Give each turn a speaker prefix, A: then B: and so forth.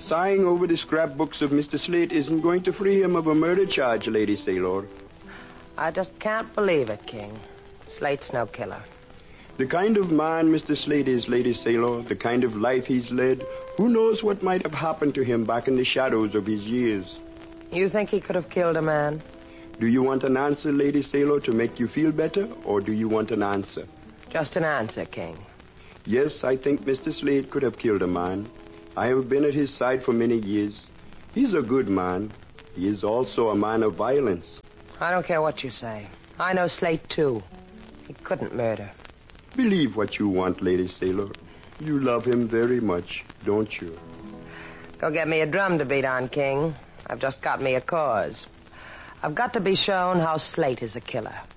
A: Sighing over the scrapbooks of Mr. Slate isn't going to free him of a murder charge, Lady Saylor.
B: I just can't believe it, King. Slate's no killer.
A: The kind of man Mr. Slate is, Lady Saylor, the kind of life he's led, who knows what might have happened to him back in the shadows of his years.
B: You think he could have killed a man?
A: Do you want an answer, Lady Saylor, to make you feel better, or do you want an answer?
B: Just an answer, King.
A: Yes, I think Mr. Slate could have killed a man. I have been at his side for many years. He's a good man. He is also a man of violence.
B: I don't care what you say. I know Slate, too. He couldn't murder.
A: Believe what you want, Lady Saylor. You love him very much, don't you?
B: Go get me a drum to beat on, King. I've just got me a cause. I've got to be shown how Slate is a killer.